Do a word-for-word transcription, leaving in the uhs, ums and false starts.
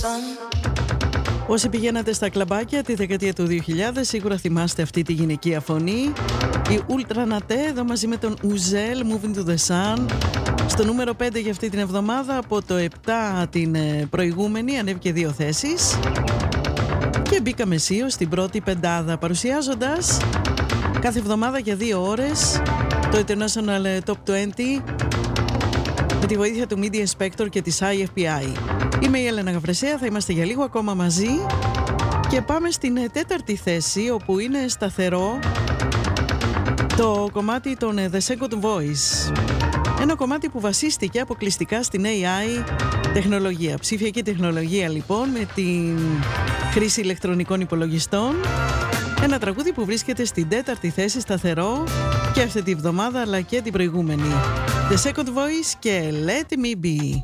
Όσοι πηγαίνατε στα κλαμπάκια τη δεκαετία του δύο χιλιάδες σίγουρα θυμάστε αυτή τη γυναικεία φωνή. Η Ultra Naté εδώ μαζί με τον Uzel, Moving to the Sun. Στο νούμερο πέντε για αυτή την εβδομάδα, από το επτά την προηγούμενη ανέβηκε δύο θέσεις. Και μπήκαμε αισίω στην πρώτη πεντάδα, παρουσιάζοντας κάθε εβδομάδα για δύο ώρες το International Top είκοσι με τη βοήθεια του Media Inspector και της άι εφ πι άι. Είμαι η Έλενα Γαβρεσέα, θα είμαστε για λίγο ακόμα μαζί και πάμε στην τέταρτη θέση, όπου είναι σταθερό το κομμάτι των The Second Voice. Ένα κομμάτι που βασίστηκε αποκλειστικά στην έι άι τεχνολογία. Ψηφιακή τεχνολογία λοιπόν, με την χρήση ηλεκτρονικών υπολογιστών. Ένα τραγούδι που βρίσκεται στην τέταρτη θέση σταθερό και αυτή τη βδομάδα αλλά και την προηγούμενη. The Second Voice και Let Me Be.